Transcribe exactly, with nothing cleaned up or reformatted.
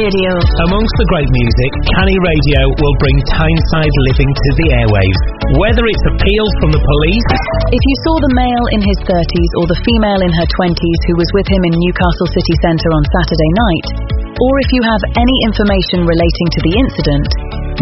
Radio. Amongst the great music, Canny Radio will bring Tyneside living to the airwaves. Whether it's appeals from the police... If you saw the male in his thirties or the female in her twenties who was with him in Newcastle city centre on Saturday night, or if you have any information relating to the incident,